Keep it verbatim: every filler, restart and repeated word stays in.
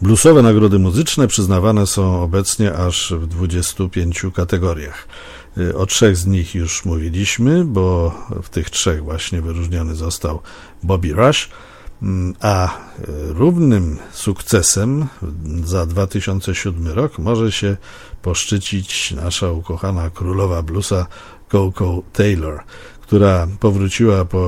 Bluesowe nagrody muzyczne przyznawane są obecnie aż w dwudziestu pięciu kategoriach. O trzech z nich już mówiliśmy, bo w tych trzech właśnie wyróżniony został Bobby Rush, a równym sukcesem za dwa tysiące siódmy rok może się poszczycić nasza ukochana królowa bluesa Koko Taylor, która powróciła po